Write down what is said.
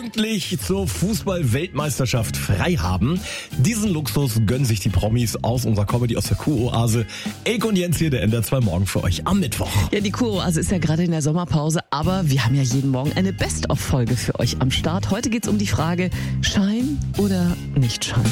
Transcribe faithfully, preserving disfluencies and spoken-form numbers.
pünktlich zur Fußball-Weltmeisterschaft frei haben. Diesen Luxus gönnen sich die Promis aus unserer Comedy aus der Kuroase. Elke und Jens hier, der N D R zwei Morgen für euch am Mittwoch. Ja, die Kuroase ist ja gerade in der Sommerpause, aber wir haben ja jeden Morgen eine Best-of-Folge für euch am Start. Heute geht's um die Frage, Schein oder nicht Schein?